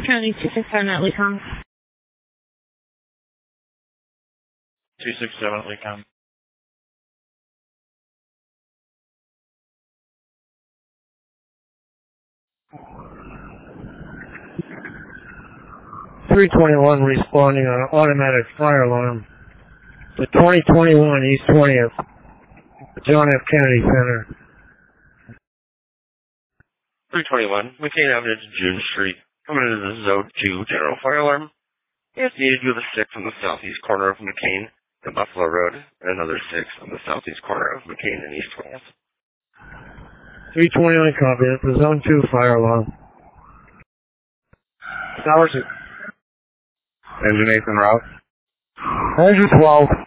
County 267 at Lecom. 267 at Lecom. .321 responding on an automatic fire alarm. The 2021 East 20th, John F. Kennedy Center. 321, McCain Avenue to June Street. Coming into the Zone 2 General Fire Alarm. It's needed to the 6 on the southeast corner of McCain and Buffalo Road, and another 6 on the southeast corner of McCain and East 20th. 321 copy. That's the Zone 2 fire alarm. Towers. Engine 8 en route. Engine 12.